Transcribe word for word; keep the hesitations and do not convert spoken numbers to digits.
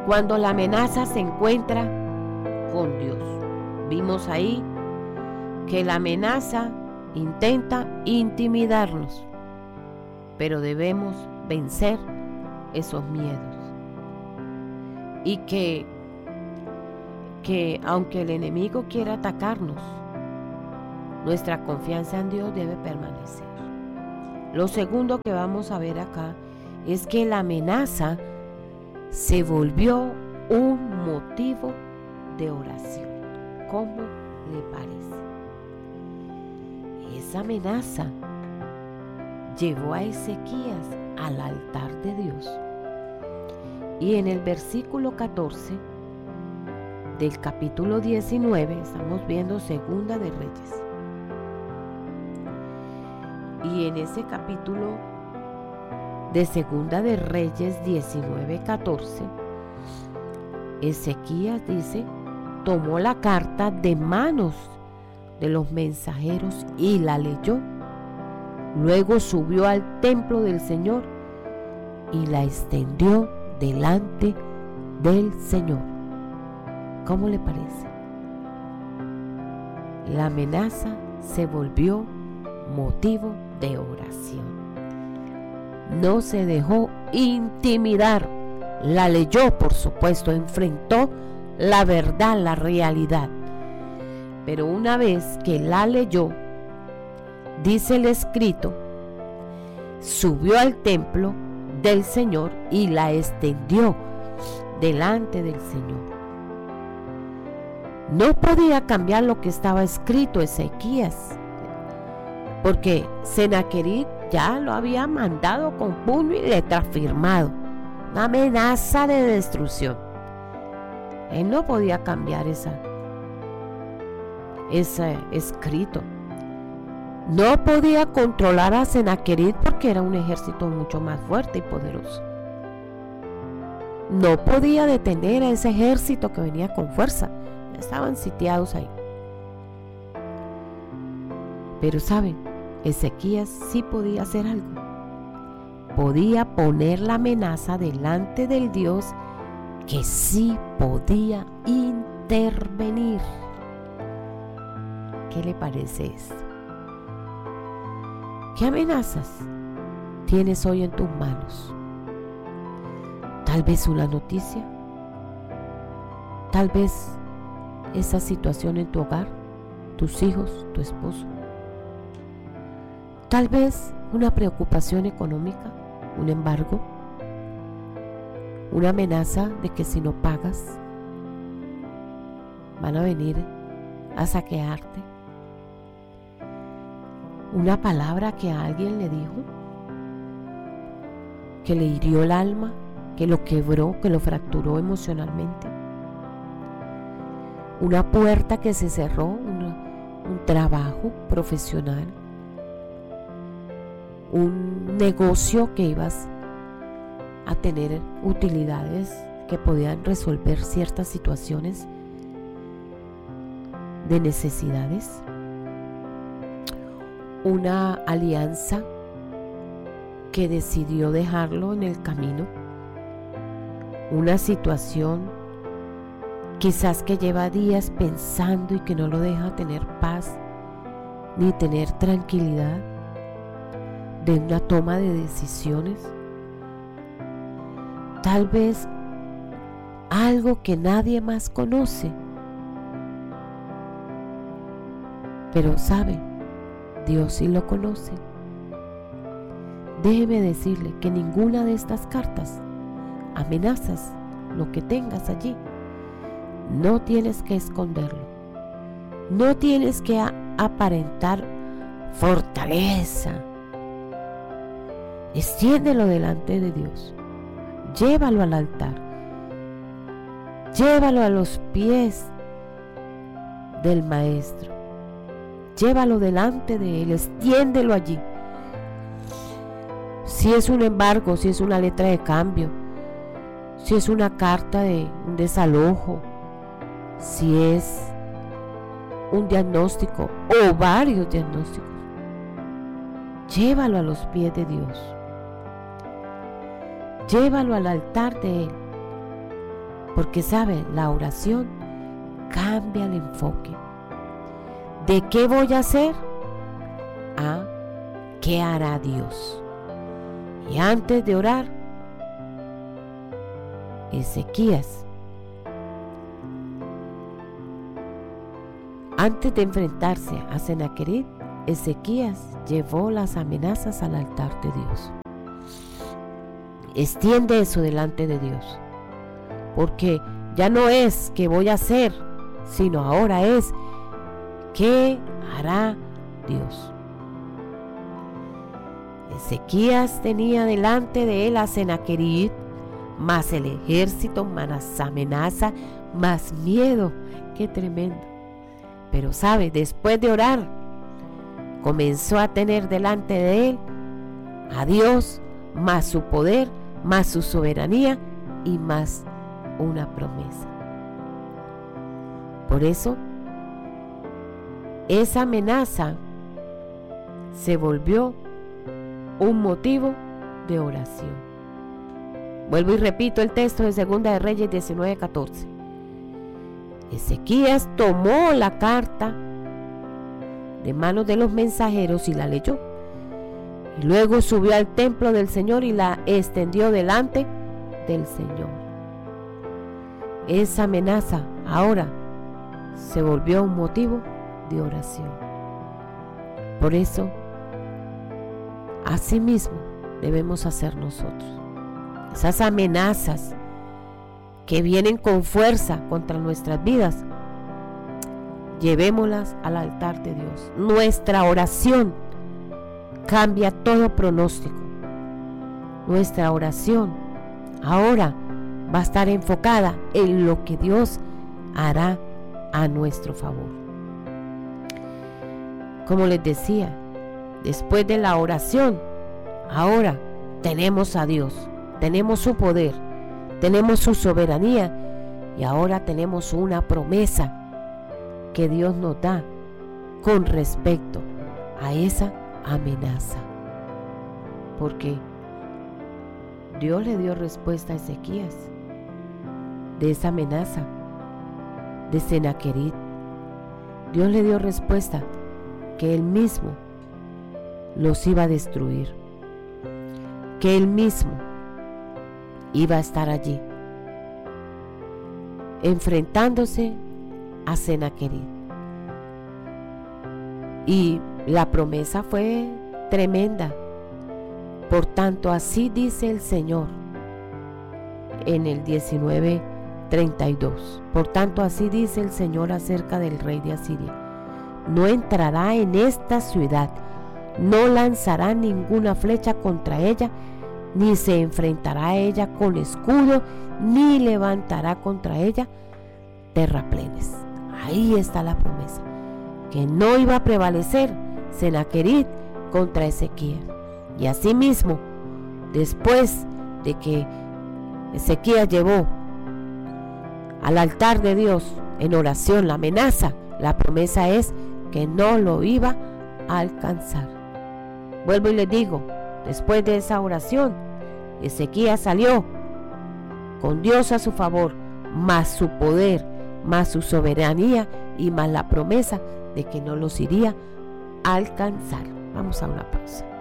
cuando la amenaza se encuentra con Dios. Vimos ahí que la amenaza intenta intimidarnos, pero debemos vencer esos miedos. Y que, que aunque el enemigo quiera atacarnos, nuestra confianza en Dios debe permanecer. Lo segundo que vamos a ver acá es que la amenaza se volvió un motivo de oración. ¿Cómo le parece? Esa amenaza llevó a Ezequías al altar de Dios. Y en el versículo catorce del capítulo diecinueve, estamos viendo Segunda de Reyes. Y en ese capítulo de Segunda de Reyes diecinueve catorce, Ezequías dice, tomó la carta de manos de los mensajeros y la leyó. Luego subió al templo del Señor y la extendió delante del Señor. ¿Cómo le parece? La amenaza se volvió motivo de oración. No se dejó intimidar, la leyó, por supuesto, enfrentó la verdad, la realidad. Pero una vez que la leyó, dice el escrito, subió al templo del Señor y la extendió delante del Señor. No podía cambiar lo que estaba escrito Ezequías, porque Senaquerib ya lo había mandado con puño y letra firmado, una amenaza de destrucción. Él no podía cambiar esa, ese escrito. No podía controlar a Senaquerib porque era un ejército mucho más fuerte y poderoso. No podía detener a ese ejército que venía con fuerza. Ya estaban sitiados ahí. Pero saben, Ezequías sí podía hacer algo. Podía poner la amenaza delante del Dios que sí podía intervenir. ¿Qué le parece esto? ¿Qué amenazas tienes hoy en tus manos? Tal vez una noticia, tal vez esa situación en tu hogar, tus hijos, tu esposo, tal vez una preocupación económica, un embargo, una amenaza de que si no pagas van a venir a saquearte. Una palabra que a alguien le dijo, que le hirió el alma, que lo quebró, que lo fracturó emocionalmente. Una puerta que se cerró, una, un trabajo profesional, un negocio que ibas a tener utilidades que podían resolver ciertas situaciones de necesidades. Una alianza que decidió dejarlo en el camino, una situación quizás que lleva días pensando y que no lo deja tener paz ni tener tranquilidad de una toma de decisiones, tal vez algo que nadie más conoce, pero sabe, Dios sí lo conoce. Déjeme decirle que ninguna de estas cartas, amenazas, lo que tengas allí, no tienes que esconderlo. No tienes que a- aparentar fortaleza. Extiéndelo delante de Dios. Llévalo al altar. Llévalo a los pies del Maestro. Llévalo delante de Él, extiéndelo allí. Si es un embargo, si es una letra de cambio, si es una carta de un desalojo, si es un diagnóstico o varios diagnósticos, llévalo a los pies de Dios. Llévalo al altar de Él Porque sabe, la oración cambia el enfoque. ¿De qué voy a hacer? A ¿qué hará Dios? Y antes de orar, Ezequías, antes de enfrentarse a Sennacherib, Ezequías llevó las amenazas al altar de Dios. Extiende eso delante de Dios, porque ya no es qué voy a hacer, sino ahora es qué hará Dios. Ezequías tenía delante de él a Sennacherib, más el ejército, más amenaza, más miedo. ¡Qué tremendo! Pero sabe, después de orar, comenzó a tener delante de él a Dios, más su poder, más su soberanía y más una promesa. Por eso, esa amenaza se volvió un motivo de oración. Vuelvo y repito el texto de Segunda de Reyes diecinueve catorce. Ezequías tomó la carta de manos de los mensajeros y la leyó. Y luego subió al templo del Señor y la extendió delante del Señor. Esa amenaza ahora se volvió un motivo de oración. Por eso, así mismo debemos hacer nosotros. Esas amenazas que vienen con fuerza contra nuestras vidas, llevémoslas al altar de Dios. Nuestra oración cambia todo pronóstico. Nuestra oración ahora va a estar enfocada en lo que Dios hará a nuestro favor. Como les decía, después de la oración, ahora tenemos a Dios, tenemos su poder, tenemos su soberanía y ahora tenemos una promesa que Dios nos da con respecto a esa amenaza. Porque Dios le dio respuesta a Ezequías de esa amenaza de Sennacherib. Dios le dio respuesta que él mismo los iba a destruir, que él mismo iba a estar allí enfrentándose a Sennacherib. Y la promesa fue tremenda. Por tanto, así dice el Señor en el diecinueve treinta y dos. Por tanto, así dice el Señor acerca del rey de Asiria: no entrará en esta ciudad, no lanzará ninguna flecha contra ella, ni se enfrentará a ella con escudo, ni levantará contra ella terraplenes. Ahí está la promesa, que no iba a prevalecer Sennacherib contra Ezequías. Y asimismo, después de que Ezequías llevó al altar de Dios en oración la amenaza, la promesa es que no lo iba a alcanzar. Vuelvo y les digo, después de esa oración, Ezequías salió con Dios a su favor, más su poder, más su soberanía y más la promesa de que no los iría a alcanzar. Vamos a una pausa.